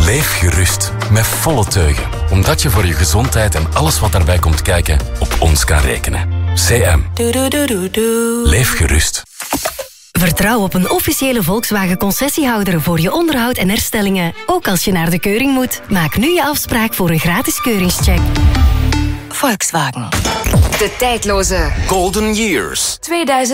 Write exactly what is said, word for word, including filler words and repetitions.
Leef gerust, met volle teugen. Omdat je voor je gezondheid en alles wat daarbij komt kijken op ons kan rekenen. C M. Leef gerust. Vertrouw op een officiële Volkswagen-concessiehouder voor je onderhoud en herstellingen. Ook als je naar de keuring moet. Maak nu je afspraak voor een gratis keuringscheck. Volkswagen. De tijdloze Golden Years. tweeduizend